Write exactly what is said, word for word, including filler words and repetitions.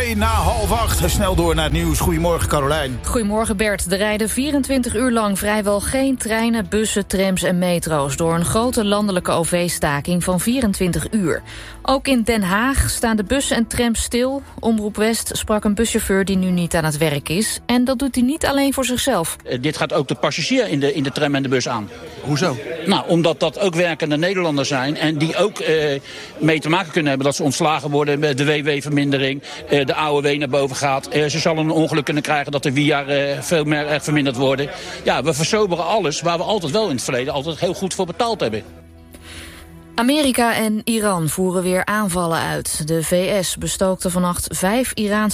twee na half acht. Snel door naar het nieuws. Goedemorgen, Carolijn. Goedemorgen, Bert. Er rijden vierentwintig uur lang vrijwel geen treinen, bussen, trams en metro's door een grote landelijke O V-staking van vierentwintig uur. Ook in Den Haag staan de bussen en trams stil. Omroep West sprak een buschauffeur die nu niet aan het werk is. En dat doet hij niet alleen voor zichzelf. Uh, dit gaat ook de passagier in de, in de tram en de bus aan. Hoezo? Nou, omdat dat ook werkende Nederlanders zijn en die ook uh, mee te maken kunnen hebben dat ze ontslagen worden, de W W-vermindering, uh, de A O W naar boven gaat. Uh, ze zullen een ongeluk kunnen krijgen dat de W I A uh, veel meer uh, verminderd worden. Ja, we versoberen alles waar we altijd wel in het verleden altijd heel goed voor betaald hebben. Amerika en Iran voeren weer aanvallen uit. De V S bestookte vannacht vijf Iraanse